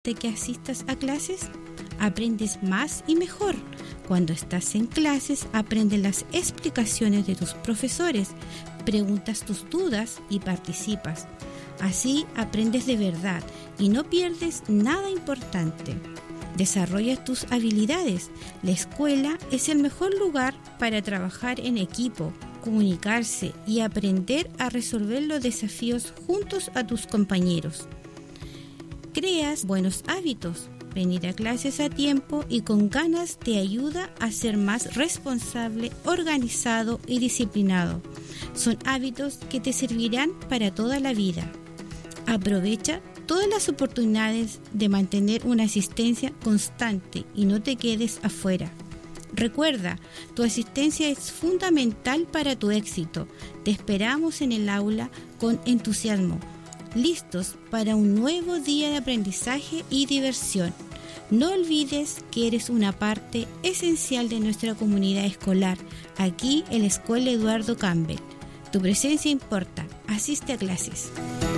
de que asistas a clases? Aprendes más y mejor. Cuando estás en clases, aprendes las explicaciones de tus profesores, preguntas tus dudas y participas. Así aprendes de verdad y no pierdes nada importante. Desarrollas tus habilidades. La escuela es el mejor lugar para trabajar en equipo, comunicarse y aprender a resolver los desafíos juntos a tus compañeros. Creas buenos hábitos. Venir a clases a tiempo y con ganas te ayuda a ser más responsable, organizado y disciplinado. Son hábitos que te servirán para toda la vida. Aprovecha todas las oportunidades de mantener una asistencia constante y no te quedes afuera. Recuerda, tu asistencia es fundamental para tu éxito. Te esperamos en el aula con entusiasmo, listos para un nuevo día de aprendizaje y diversión. No olvides que eres una parte esencial de nuestra comunidad escolar, aquí en la Escuela Eduardo Campbell. Tu presencia importa. Asiste a clases.